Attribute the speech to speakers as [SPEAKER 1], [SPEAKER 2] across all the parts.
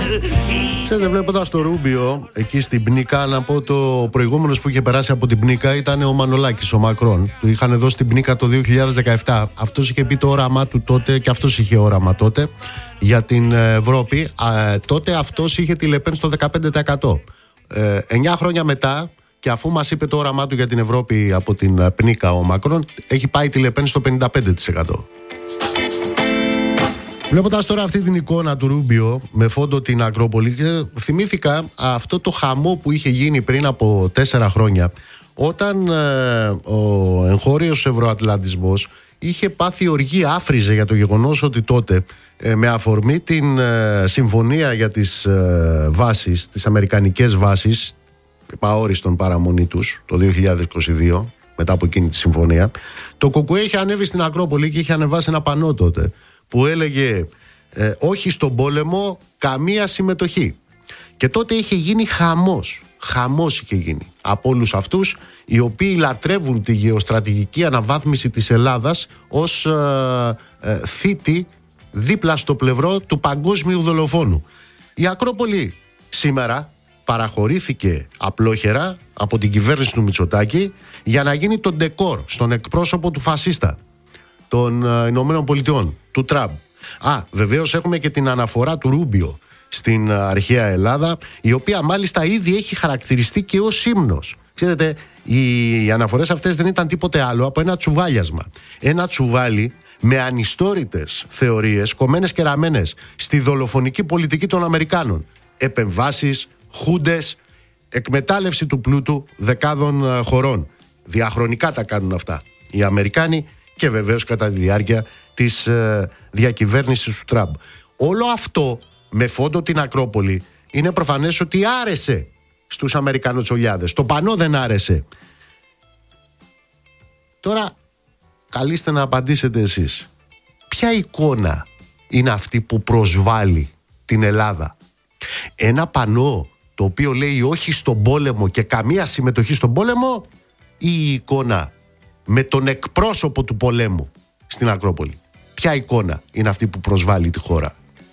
[SPEAKER 1] Ξέρετε, βλέποντας το Ρούμπιο εκεί στην Πνίκα, να πω το προηγούμενος που είχε περάσει από την Πνίκα ήταν ο Μανολάκης, ο Μακρόν. Του είχαν δώσει την Πνίκα το 2017. Αυτός είχε πει το όραμά του τότε, και αυτός είχε όραμα τότε για την Ευρώπη. Τότε αυτός είχε τη Λεπέν στο 15%. 9 χρόνια μετά, και αφού μας είπε το όραμά του για την Ευρώπη από την Πνίκα ο Μακρόν, έχει πάει τη Λεπέν στο 55%. Βλέποντας τώρα αυτή την εικόνα του Ρούμπιο με φόντο την Ακρόπολη, θυμήθηκα αυτό το χαμό που είχε γίνει πριν από 4 χρόνια, όταν ο εγχώριος ευρωατλαντισμός είχε πάθει οργή, άφριζε για το γεγονός ότι τότε, με αφορμή την συμφωνία για τις βάσεις, τις αμερικανικές βάσεις, επαόριστον παραμονή τους το 2022, μετά από εκείνη τη συμφωνία, το ΚΚΕ είχε ανέβει στην Ακρόπολη και είχε ανεβάσει ένα πανό τότε που έλεγε όχι στον πόλεμο, καμία συμμετοχή. Και τότε είχε γίνει χαμός είχε γίνει από όλους αυτούς οι οποίοι λατρεύουν τη γεωστρατηγική αναβάθμιση της Ελλάδας ως θήτη δίπλα στο πλευρό του παγκόσμιου δολοφόνου. Η Ακρόπολη σήμερα παραχωρήθηκε απλόχερα από την κυβέρνηση του Μητσοτάκη για να γίνει το ντεκόρ στον εκπρόσωπο του φασίστα των Ηνωμένων Πολιτειών, του Τραμπ. Βεβαίως έχουμε και την αναφορά του Ρούμπιο στην αρχαία Ελλάδα, η οποία μάλιστα ήδη έχει χαρακτηριστεί και ως ύμνος. Ξέρετε, οι αναφορές αυτές δεν ήταν τίποτε άλλο από ένα τσουβάλιασμα. Ένα τσουβάλι με ανιστόρητες θεωρίες, κομμένες και ραμμένες στη δολοφονική πολιτική των Αμερικάνων. Επεμβάσεις, χούντες, εκμετάλλευση του πλούτου δεκάδων χωρών. Διαχρονικά τα κάνουν αυτά οι Αμερικάνοι, και βεβαίως κατά τη διάρκεια της διακυβέρνησης του Τραμπ. Όλο αυτό με φόντο την Ακρόπολη είναι προφανές ότι άρεσε στους Αμερικανοτσολιάδες. Το πανό δεν άρεσε. Τώρα καλείστε να απαντήσετε εσείς. Ποια εικόνα είναι αυτή που προσβάλλει την Ελλάδα? Ένα πανό το οποίο λέει όχι στον πόλεμο και καμία συμμετοχή στον πόλεμο, ή η εικόνα με τον εκπρόσωπο του πολέμου στην Ακρόπολη? Ποια εικόνα είναι αυτή που προσβάλλει τη χώρα?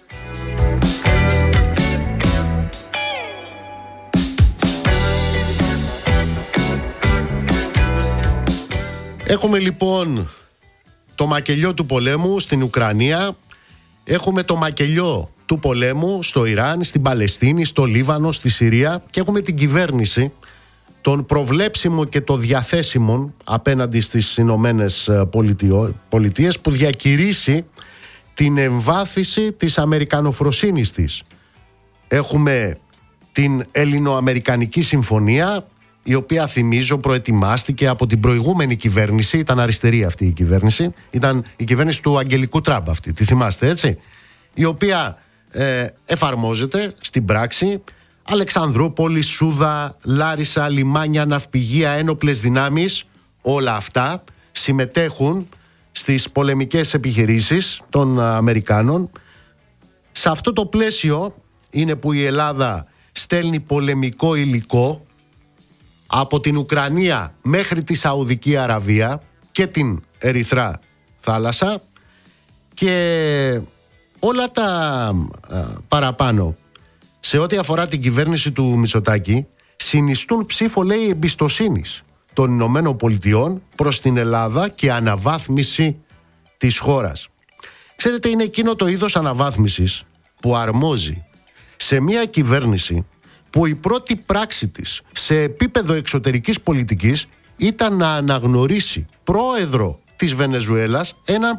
[SPEAKER 1] Έχουμε λοιπόν το μακελιό του πολέμου στην Ουκρανία, έχουμε το μακελιό του πολέμου στο Ιράν, στην Παλαιστίνη, στο Λίβανο, στη Συρία, και έχουμε την κυβέρνηση των προβλέψιμων και των διαθέσιμων απέναντι στις Ηνωμένες Πολιτείες, που διακηρύσει την εμβάθυνση της αμερικανοφροσύνης της. Έχουμε την Ελληνοαμερικανική Συμφωνία, η οποία, θυμίζω, προετοιμάστηκε από την προηγούμενη κυβέρνηση. Ήταν αριστερή αυτή η κυβέρνηση. Ήταν η κυβέρνηση του Αγγελικού Τραμπ αυτή. Τη θυμάστε, έτσι? Η οποία εφαρμόζεται στην πράξη. Αλεξανδρούπολη, Σούδα, Λάρισα, λιμάνια, ναυπηγεία, ένοπλες δυνάμεις, όλα αυτά συμμετέχουν στις πολεμικές επιχειρήσεις των Αμερικάνων. Σε αυτό το πλαίσιο είναι που η Ελλάδα στέλνει πολεμικό υλικό από την Ουκρανία μέχρι τη Σαουδική Αραβία και την Ερυθρά θάλασσα, και όλα τα παραπάνω σε ό,τι αφορά την κυβέρνηση του Μητσοτάκη συνιστούν ψήφο, λέει, εμπιστοσύνης των Ηνωμένων Πολιτειών προς την Ελλάδα και αναβάθμιση της χώρας. Ξέρετε, είναι εκείνο το είδος αναβάθμισης που αρμόζει σε μια κυβέρνηση που η πρώτη πράξη της σε επίπεδο εξωτερικής πολιτικής ήταν να αναγνωρίσει πρόεδρο της Βενεζουέλας έναν